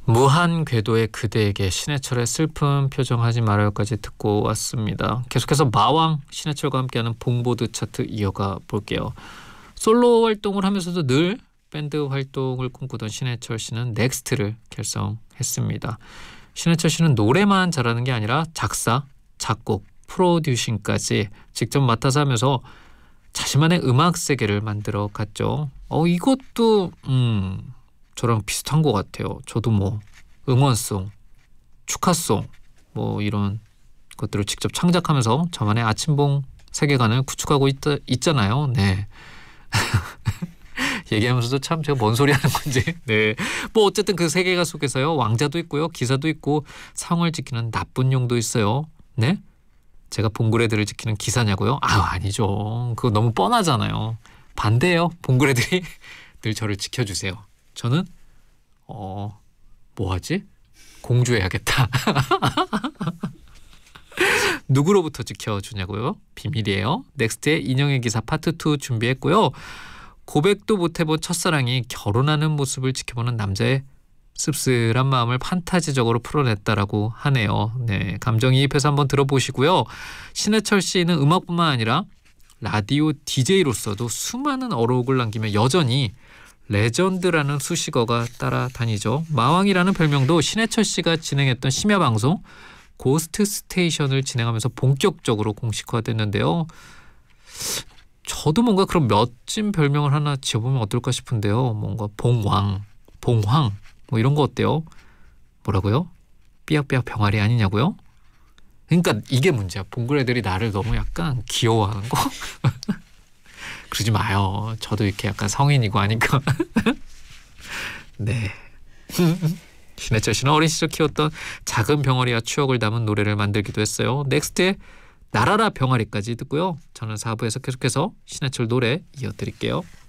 무한 궤도의 그대에게 신해철의 슬픈 표정하지 말아요까지 듣고 왔습니다. 계속해서 마왕 신해철과 함께하는 봉보드 차트 이어가 볼게요. 솔로 활동을 하면서도 늘 밴드 활동을 꿈꾸던 신해철 씨는 넥스트를 결성했습니다. 신해철 씨는 노래만 잘하는 게 아니라 작사, 작곡, 프로듀싱까지 직접 맡아서 하면서 자신만의 음악 세계를 만들어 갔죠. 이것도 저랑 비슷한 것 같아요. 저도 뭐 응원송, 축하송 뭐 이런 것들을 직접 창작하면서 저만의 아침봉 세계관을 구축하고 있잖아요. 네. 얘기하면서도 참 제가 뭔 소리 하는 건지. 네. 뭐 어쨌든 그 세계관 속에서요. 왕자도 있고요. 기사도 있고 상을 지키는 나쁜 용도 있어요. 네? 제가 봉그레들을 지키는 기사냐고요? 아니죠. 그거 너무 뻔하잖아요. 반대예요. 봉그레들이 늘 저를 지켜주세요. 저는 뭐하지? 공주해야겠다. 누구로부터 지켜주냐고요? 비밀이에요. 넥스트의 인형의 기사 파트 2 준비했고요. 고백도 못해본 첫사랑이 결혼하는 모습을 지켜보는 남자의 씁쓸한 마음을 판타지적으로 풀어냈다라고 하네요. 네, 감정이입해서 한번 들어보시고요. 신해철 씨는 음악뿐만 아니라 라디오 DJ로서도 수많은 어록을 남기며 여전히 레전드라는 수식어가 따라다니죠. 마왕이라는 별명도 신해철 씨가 진행했던 심야 방송 고스트 스테이션을 진행하면서 본격적으로 공식화됐는데요. 저도 뭔가 그런 멋진 별명을 하나 지어보면 어떨까 싶은데요. 뭔가 봉왕, 봉황 뭐 이런 거 어때요? 뭐라고요? 삐약삐약 병아리 아니냐고요? 그러니까 이게 문제야. 봉그레들이 나를 너무 약간 귀여워하는 거? 그러지 마요. 저도 이렇게 약간 성인이고 하니까. 네. 신해철 씨는 어린 시절 키웠던 작은 병아리와 추억을 담은 노래를 만들기도 했어요. 넥스트의 날아라 병아리까지 듣고요. 저는 4부에서 계속해서 신해철 노래 이어드릴게요.